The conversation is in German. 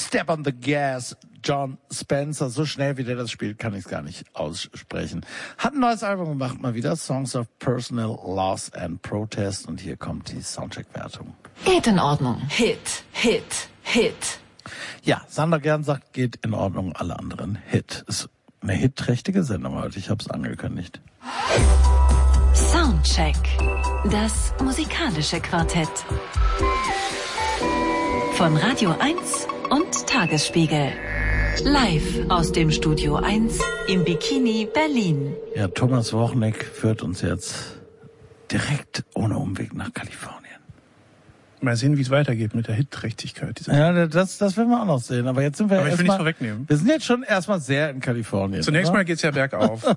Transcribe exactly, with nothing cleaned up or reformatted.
Step on the Gas, John Spencer. So schnell wie der das spielt, kann ich es gar nicht aussprechen. Hat ein neues Album gemacht, mal wieder. Songs of Personal Loss and Protest. Und hier kommt die Soundcheck-Wertung. Geht in Ordnung. Hit, Hit, Hit. Ja, Sandra Gern sagt, geht in Ordnung, alle anderen Hit. Ist eine hitträchtige Sendung heute, ich habe es angekündigt. Soundcheck. Das musikalische Quartett. Von Radio eins und Tagesspiegel. Live aus dem Studio eins im Bikini Berlin. Ja, Thomas Wochneck führt uns jetzt direkt ohne Umweg nach Kalifornien. Mal sehen, wie es weitergeht mit der Hitträchtigkeit. Ja, das, das werden wir auch noch sehen. Aber jetzt sind wir Aber ich will erstmal, nicht vorwegnehmen. Wir sind jetzt schon erstmal sehr in Kalifornien. Zunächst oder? mal geht's ja bergauf.